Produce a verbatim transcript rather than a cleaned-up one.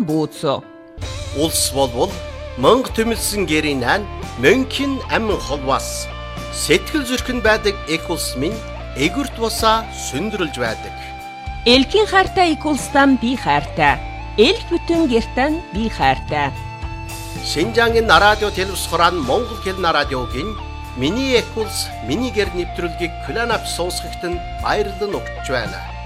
бууз. Улс болвол мөнгө төмөлсөн гэрийн айн мөнхийн амин холваас сэтгэл зүрхэн байдаг их улс минь эгүрт бусаа сүндрэлж байдаг. Элгийн хайртай их улстай би хайртай. Эл бүтэн гэртэн би хайртай. Шинжаангийн радио телевиз хураан Монгол хэлний радиогийн миний их улс миний гэр нэвтрүүлгийг Кланап сонсогт нь баярлан өгч байна.